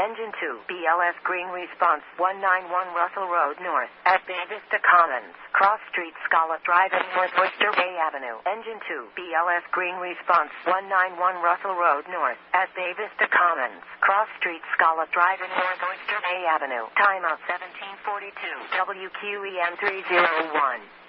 Engine 2, BLS Green Response 191 Russell Road North, at Bay Vista Commons, Cross Street, Scala Drive and North Oyster Bay Avenue. Engine 2, BLS Green Response 191 Russell Road North, at Bay Vista Commons, Cross Street, Scala Drive and North Oyster Bay Avenue. Timeout 1742, WQEM 301.